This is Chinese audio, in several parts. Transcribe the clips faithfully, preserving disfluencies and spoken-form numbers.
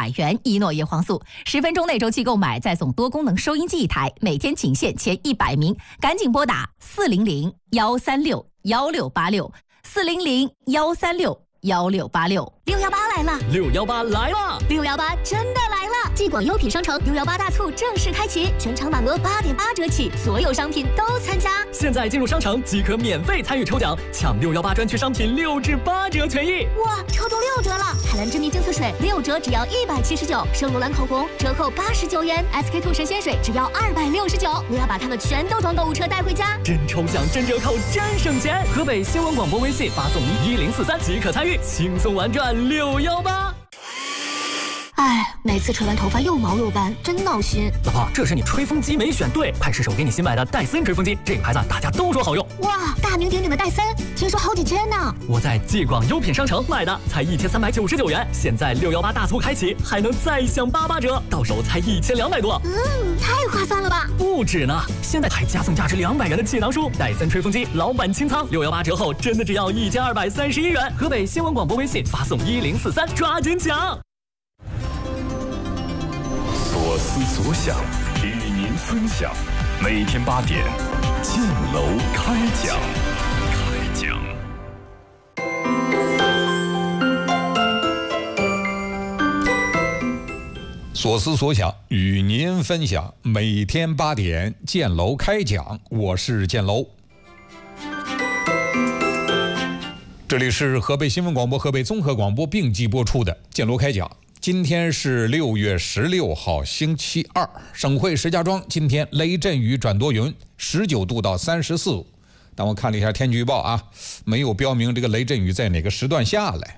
百元一诺叶黄素，十分钟内周期购买再送多功能收音机一台，每天仅限前一百名，赶紧拨打四零零幺三六幺六八六四零零幺三六幺六八六。 六幺八来了， 六幺八来了， 六幺八真的来了！继广优品商城六幺八大促正式开启，全场满额八点八折起，所有商品都参加。 现在进入商城即可免费参与抽奖，抢六幺八专区商品六至八折权益。 哇，抽中六折了！海蓝之谜净色水六折只要一百七十九，圣罗兰口红折扣八十九元 ，S K two 神仙水只要二百六十九。我要把它们全都装购物车带回家。 真抽奖，真折扣，真省钱！河北新闻广播微信发送一零四三即可参与，轻松玩转六幺八。 哎，每次吹完头发又毛又干，真闹心。 老婆，这是你吹风机没选对，快试手给你新买的戴森吹风机，这个牌子大家都说好用。 哇，大名鼎鼎的戴森，听说好几千呢。 我在继广优品商城买的，才一千三百九十九元，现在六幺八大促开启，还能再享八八折，到手才一千两百多。 嗯，太划算了吧？ 不止呢，现在还加送价值两百元的气囊书，戴森吹风机老板清仓，六幺八折后真的只要一千二百三十一元。河北新闻广播微信发送一零四三，抓紧抢。 所思所想，与您分享。每天八点，建楼开讲。开讲。 所思所想，与您分享。每天八点，建楼开讲。我是建楼。这里是河北新闻广播、河北综合广播并机播出的建楼开讲。今天是六月十六号，星期二。省会石家庄今天雷阵雨转多云，十九度到三十四度。但我看了一下天气预报啊，没有标明这个雷阵雨在哪个时段下来。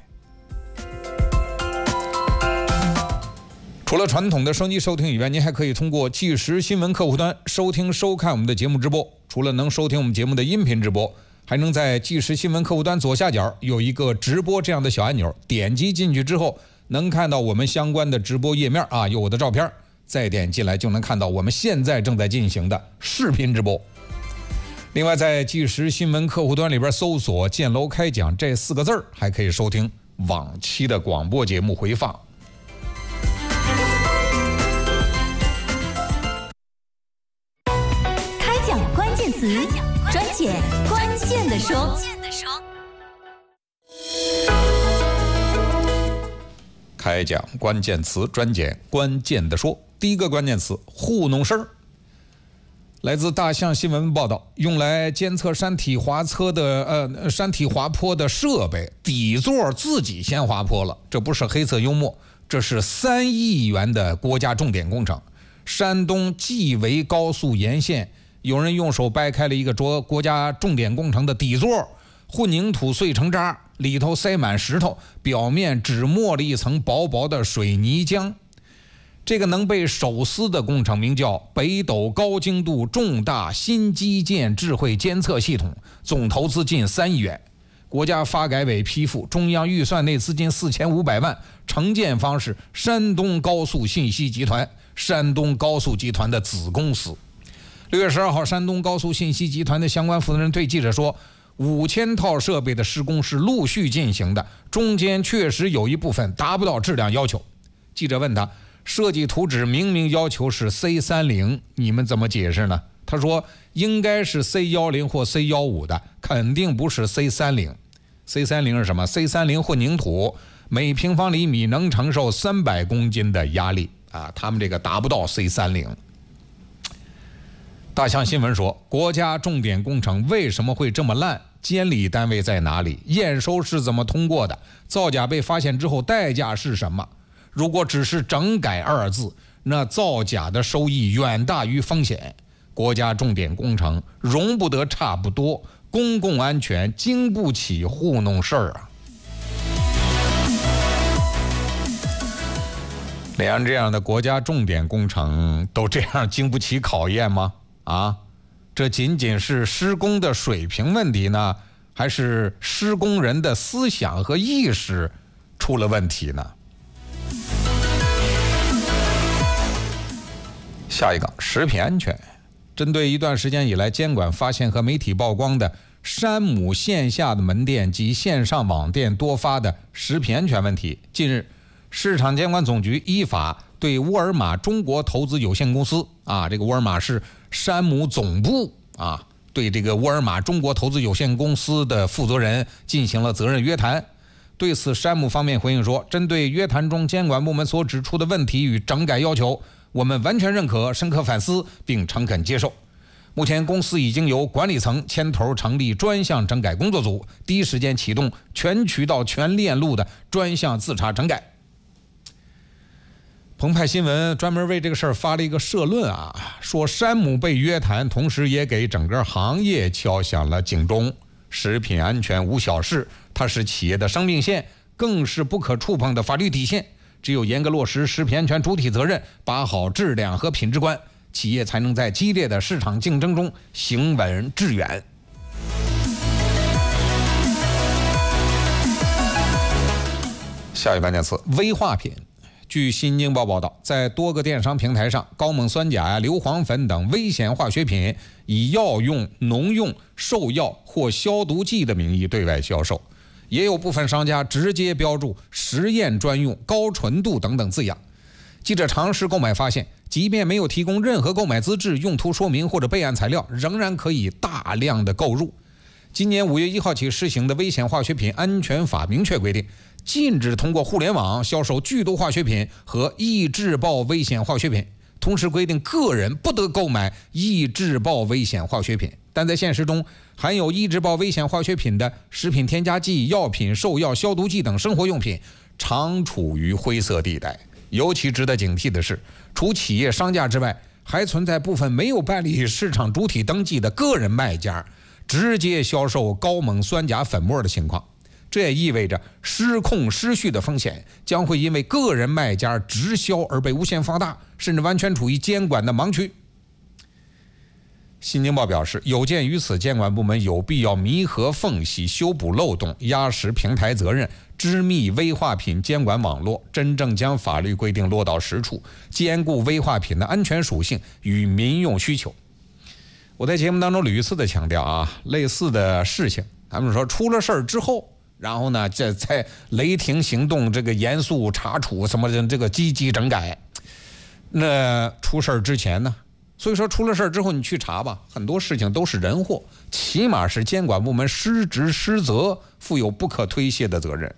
除了传统的收机收听以外，您还可以通过即时新闻客户端收听收看我们的节目直播。除了能收听我们节目的音频直播，还能在即时新闻客户端左下角有一个直播这样的小按钮，点击进去之后能看到我们相关的直播页面啊，有我的照片，再点进来就能看到我们现在正在进行的视频直播。另外，在即时新闻客户端里边搜索“建楼开讲”这四个字儿，还可以收听往期的广播节目回放。 开讲关键词，专解关键的说。 开讲关键词，专解关键的说。第一个关键词，糊弄事儿。来自大象新闻报道，用来监测山体滑坡的呃山体滑坡的设备底座自己先滑坡了，这不是黑色幽默，这是三亿元的国家重点工程。山东纪委高速沿线，有人用手掰开了一个国国家重点工程的底座，混凝土碎成渣，里头塞满石头，表面只抹了一层薄薄的水泥浆。这个能被手撕的工程名叫北斗高精度重大新基建智慧监测系统，总投资近三亿元，国家发改委批复，中央预算内资金四千五百万，承建方是山东高速信息集团，山东高速集团的子公司。六月十二号，山东高速信息集团的相关负责人对记者说，五千套设备的施工是陆续进行的，中间确实有一部分达不到质量要求。记者问他，设计图纸明明要求是 C 三十， 你们怎么解释呢？他说应该是 C 十 或 C 十五 的，肯定不是 C 三十。 C 三十 是什么？ C 三十 混凝土每平方厘米能承受三百公斤的压力啊，他们这个达不到 C 三十。大象新闻说，国家重点工程为什么会这么烂？监理单位在哪里？验收是怎么通过的？造假被发现之后代价是什么？如果只是整改二字，那造假的收益远大于风险。国家重点工程容不得差不多，公共安全经不起糊弄事儿啊。连这样的国家重点工程都这样经不起考验吗？啊，这仅仅是施工的水平问题呢，还是施工人的思想和意识出了问题呢？下一个，食品安全。针对一段时间以来监管发现和媒体曝光的山姆线下的门店及线上网店多发的食品安全问题，近日市场监管总局依法对沃尔玛中国投资有限公司啊，这个沃尔玛是山姆总部啊，对这个沃尔玛中国投资有限公司的负责人进行了责任约谈。对此，山姆方面回应说，针对约谈中监管部门所指出的问题与整改要求，我们完全认可、深刻反思并诚恳接受。目前，公司已经由管理层牵头成立专项整改工作组，第一时间启动全渠道、全链路的专项自查整改。澎湃新闻专门为这个事儿发了一个社论啊，说山姆被约谈，同时也给整个行业敲响了警钟。食品安全无小事，它是企业的生命线，更是不可触碰的法律底线。只有严格落实食品安全主体责任，把好质量和品质关，企业才能在激烈的市场竞争中行稳致远。下一关键词：危化品。据新京报报道，在多个电商平台上，高锰酸钾呀、硫磺粉等危险化学品以药用、农用、兽药或消毒剂的名义对外销售，也有部分商家直接标注实验专用、高纯度等等字样。记者尝试购买发现，即便没有提供任何购买资质、用途说明或者备案材料，仍然可以大量的购入。今年五月一号起施行的《危险化学品安全法》明确规定，禁止通过互联网销售剧毒化学品和易制爆危险化学品，同时规定个人不得购买易制爆危险化学品。但在现实中，含有易制爆危险化学品的食品添加剂、药品、兽药、消毒剂等生活用品常处于灰色地带。尤其值得警惕的是，除企业商家之外，还存在部分没有办理市场主体登记的个人卖家直接销售高锰酸钾粉末的情况。这也意味着失控失序的风险将会因为个人卖家直销而被无限放大，甚至完全处于监管的盲区。新京报表示，有鉴于此，监管部门有必要弥合缝隙，修补漏洞，压实平台责任，织密危化品监管网络，真正将法律规定落到实处，兼顾危化品的安全属性与民用需求。我在节目当中屡次的强调啊，类似的事情，他们说出了事儿之后，然后呢，这在雷霆行动这个严肃查处什么的这个积极整改，那出事儿之前呢？所以说出了事儿之后你去查吧，很多事情都是人祸，起码是监管部门失职失责，负有不可推卸的责任。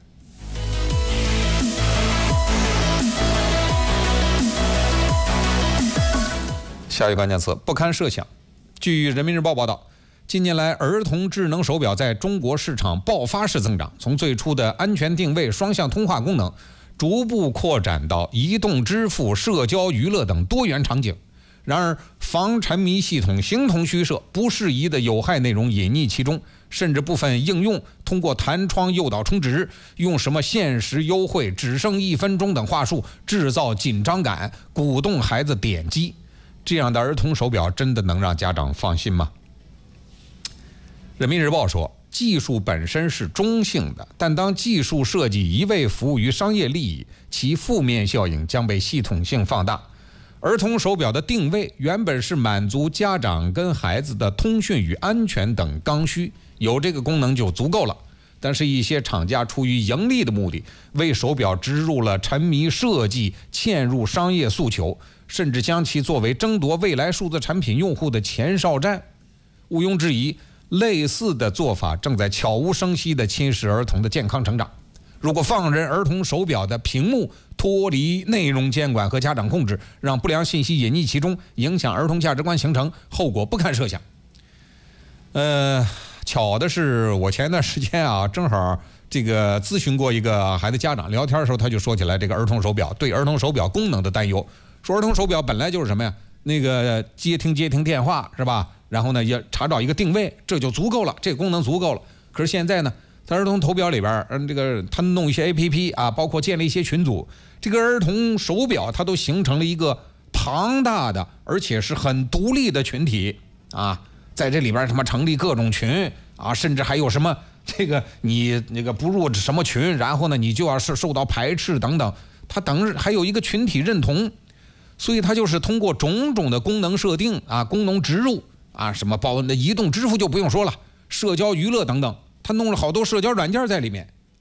下一个关键词：不堪设想。据人民日报报道，近年来儿童智能手表在中国市场爆发式增长，从最初的安全定位、双向通话功能，逐步扩展到移动支付、社交娱乐等多元场景。然而，防沉迷系统形同虚设，不适宜的有害内容隐匿其中，甚至部分应用通过弹窗诱导充值，用什么限时优惠、只剩一分钟等话术制造紧张感，鼓动孩子点击。这样的儿童手表真的能让家长放心吗？人民日报说，技术本身是中性的，但当技术设计一味服务于商业利益，其负面效应将被系统性放大。儿童手表的定位原本是满足家长跟孩子的通讯与安全等刚需，有这个功能就足够了。但是，一些厂家出于盈利的目的，为手表植入了沉迷设计、嵌入商业诉求，甚至将其作为争夺未来数字产品用户的前哨站。毋庸置疑，类似的做法正在悄无声息地侵蚀儿童的健康成长。如果放任儿童手表的屏幕脱离内容监管和家长控制，让不良信息隐匿其中，影响儿童价值观形成，后果不堪设想。呃，巧的是，我前段时间啊，正好这个咨询过一个孩子家长，聊天的时候他就说起来这个儿童手表对儿童手表功能的担忧，说儿童手表本来就是什么呀，那个接听接听电话是吧？然后呢也查找一个定位，这就足够了，这个功能足够了。可是现在呢，在儿童头表里边，嗯，这个他弄一些 A P P 啊，包括建立一些群组，这个儿童手表它都形成了一个庞大的而且是很独立的群体啊，在这里边什么成立各种群啊，甚至还有什么这个你那个不入什么群，然后呢你就要是受到排斥等等，它等还有一个群体认同，所以它就是通过种种的功能设定啊，功能植入啊，什么包那移动支付就不用说了，社交娱乐等等。他弄了好多社交软件在里面啊，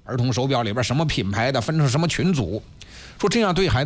儿童手表里边什么品牌的分成什么群组，说这样对孩子